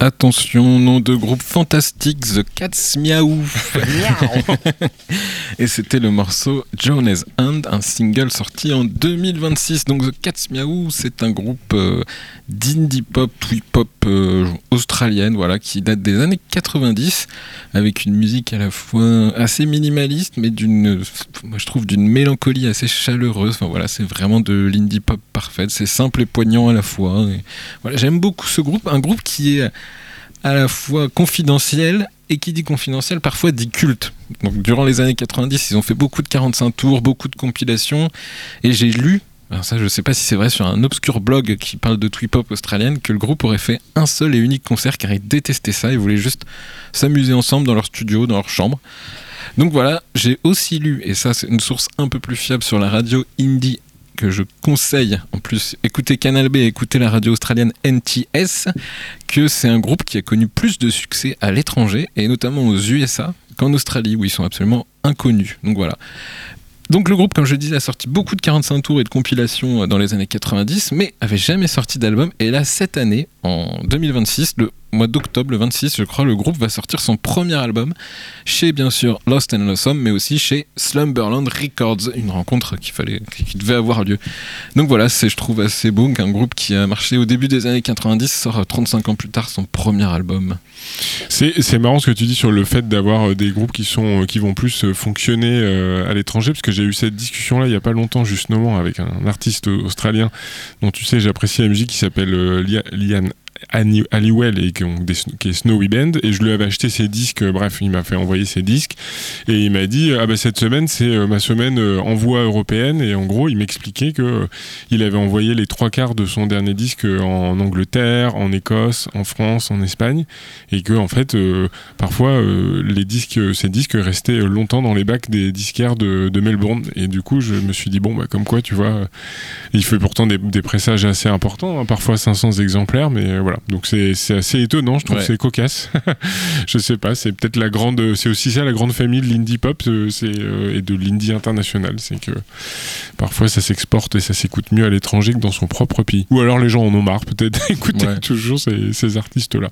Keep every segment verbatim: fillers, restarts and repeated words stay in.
Attention, nom de groupe fantastique, The Cat's Meow. Et c'était le morceau Johnny's Hand, un single sorti en deux mille vingt-six. Donc The Cat's Meow, c'est un groupe euh, d'indie pop, twee pop euh, australienne, voilà, qui date des années quatre-vingt-dix, avec une musique à la fois assez minimaliste, mais d'une, moi je trouve d'une mélancolie assez chaleureuse. Enfin voilà, c'est vraiment de l'indie pop parfaite. C'est simple et poignant à la fois. Et voilà, j'aime beaucoup ce groupe, un groupe qui est à la fois confidentiel et qui dit confidentiel parfois dit culte. Donc durant les années quatre-vingt-dix, ils ont fait beaucoup de quarante-cinq tours, beaucoup de compilations, et j'ai lu, alors ça je sais pas si c'est vrai, sur un obscur blog qui parle de twee pop australienne, que le groupe aurait fait un seul et unique concert car ils détestaient ça, ils voulaient juste s'amuser ensemble dans leur studio, dans leur chambre. Donc voilà, j'ai aussi lu, et ça c'est une source un peu plus fiable sur la radio indie que je conseille, en plus écoutez Canal B et écoutez la radio australienne N T S, que c'est un groupe qui a connu plus de succès à l'étranger, et notamment aux U S A, qu'en Australie, où ils sont absolument inconnus. Donc voilà. Donc le groupe, comme je le disais, a sorti beaucoup de quarante-cinq tours et de compilations dans les années quatre-vingt-dix, mais avait jamais sorti d'album, et là, cette année, en deux mille vingt-six, le mois d'octobre, le vingt-six, je crois, le groupe va sortir son premier album chez, bien sûr, Lost and Lonesome, mais aussi chez Slumberland Records, une rencontre qui fallait, qui devait avoir lieu. Donc voilà, c'est, je trouve, assez beau qu'un groupe qui a marché au début des années quatre-vingt-dix sort trente-cinq ans plus tard son premier album. C'est, c'est marrant ce que tu dis sur le fait d'avoir des groupes qui, sont, qui vont plus fonctionner à l'étranger, parce que j'ai eu cette discussion-là il n'y a pas longtemps, justement, avec un artiste australien dont tu sais, j'apprécie la musique, qui s'appelle Liam Halliwell et qui, ont des, qui est Snowy Band, et je lui avais acheté ses disques, bref il m'a fait envoyer ses disques et il m'a dit ah bah cette semaine c'est euh, ma semaine euh, envoi européenne, et en gros il m'expliquait que euh, il avait envoyé les trois quarts de son dernier disque en Angleterre, en Écosse, en France, en Espagne, et que en fait euh, parfois euh, les disques, ces disques restaient longtemps dans les bacs des disquaires de, de Melbourne, et du coup je me suis dit bon bah comme quoi tu vois il fait pourtant des, des pressages assez importants, hein, parfois cinq cents exemplaires, mais euh, voilà, donc c'est, c'est assez étonnant, je trouve, ouais. C'est cocasse. Je sais pas, c'est peut-être la grande, c'est aussi ça la grande famille de l'indie pop, c'est, euh, et de l'indie international, c'est que parfois ça s'exporte et ça s'écoute mieux à l'étranger que dans son propre pays. Ou alors les gens en ont marre peut-être d'écouter ouais. toujours ces, ces artistes-là.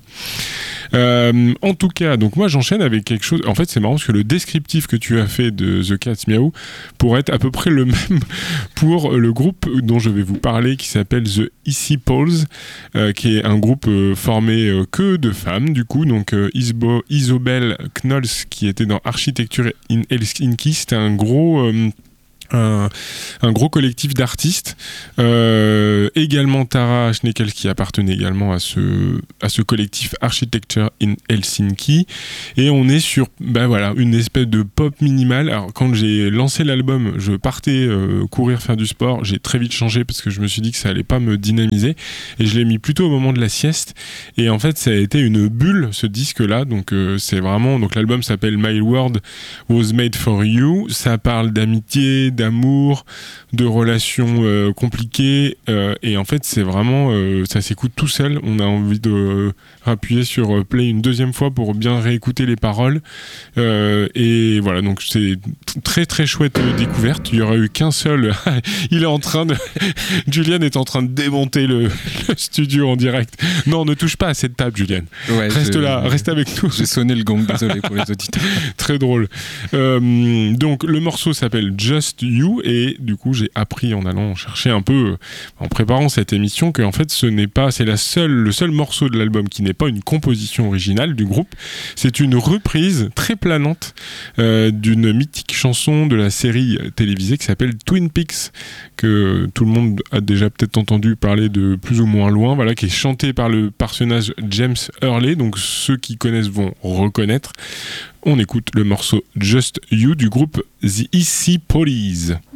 Euh, en tout cas, donc moi j'enchaîne avec quelque chose. En fait, c'est marrant parce que le descriptif que tu as fait de The Cat's Meow pourrait être à peu près le même pour le groupe dont je vais vous parler, qui s'appelle The Issy Poles, euh, qui est un groupe euh, formé euh, que de femmes, du coup. Donc euh, Isbo, Isobel Knowles, qui était dans Architecture in Helsinki, c'était un gros euh, Un, un gros collectif d'artistes, euh, également Tara Schnekel qui appartenait également à ce, à ce collectif Architecture in Helsinki, et on est sur bah voilà, une espèce de pop minimal. Alors quand j'ai lancé l'album, je partais euh, courir faire du sport, j'ai très vite changé parce que je me suis dit que ça allait pas me dynamiser, et je l'ai mis plutôt au moment de la sieste, et en fait ça a été une bulle ce disque là. Donc euh, c'est vraiment, donc l'album s'appelle My World Was Made For You, ça parle d'amitié, d'amour, de relations euh, compliquées, euh, et en fait c'est vraiment euh, ça s'écoute tout seul. On a envie de euh, appuyer sur euh, play une deuxième fois pour bien réécouter les paroles, euh, et voilà, donc c'est très très chouette euh, découverte. Il y aurait eu qu'un seul il est en train de Julian est en train de démonter le, le studio en direct. Non, ne touche pas à cette table, Julian. Ouais, reste je... là, reste avec nous. J'ai sonné le gong, désolé pour les auditeurs. Très drôle. Euh, donc le morceau s'appelle Just You, et du coup j'ai appris en allant chercher un peu, en préparant cette émission, que en fait ce n'est pas, c'est la seule, le seul morceau de l'album qui n'est pas une composition originale du groupe. C'est une reprise très planante euh, d'une mythique chanson de la série télévisée qui s'appelle Twin Peaks, que tout le monde a déjà peut-être entendu parler de plus ou moins loin, voilà, qui est chantée par le personnage James Hurley. Donc ceux qui connaissent vont reconnaître. On écoute le morceau Just You du groupe The Issy Poles.